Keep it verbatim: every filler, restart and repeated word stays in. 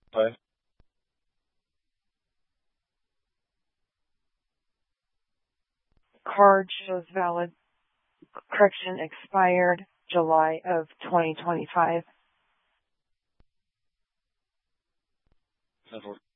Five. Card shows valid. Correction expired July of twenty twenty-five. Network.